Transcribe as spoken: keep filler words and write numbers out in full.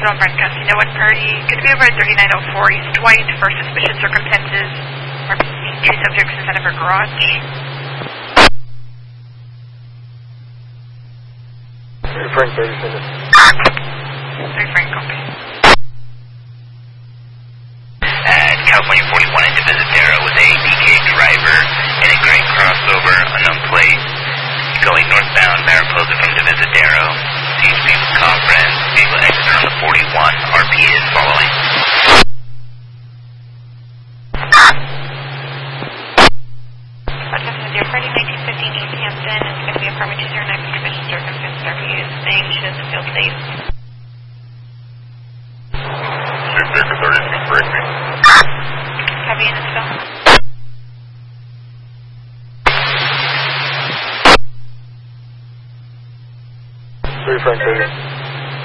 on Brent Casino at Purdy. Could be over at thirty-nine oh four East Dwight for suspicious circumstances. R P C, two subjects inside of her garage. Three Frank, thirty seconds. Three Frank, copy. At California forty-one in Divisadero with a D K driver in a gray crossover, unknown plate, going northbound Mariposa from Divisadero. C H P with conference, vehicle exit on the forty-one, R P is following. Broadcast with your Friday nineteen fifteen East Hampton. It's going to be apartment two zero nine for commission circumstances. R P is saying she doesn't feel safe. Two Victor thirty-six breaking. Copy in and still. Three Frank, thirty